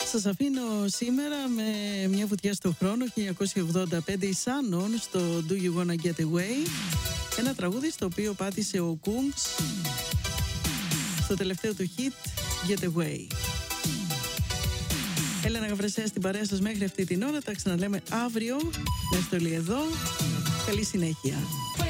Σας αφήνω σήμερα με μια βουτιά στο χρόνο, 1985, η Shannon στο Do You Wanna Get Away, ένα τραγούδι στο οποίο πάτησε ο Coombs στο τελευταίο του hit Get Away. Έλενα Γαβρεσέα στην παρέα σας μέχρι αυτή την ώρα. Τα ξαναλέμε αύριο. Με στολή εδώ. Καλή συνέχεια.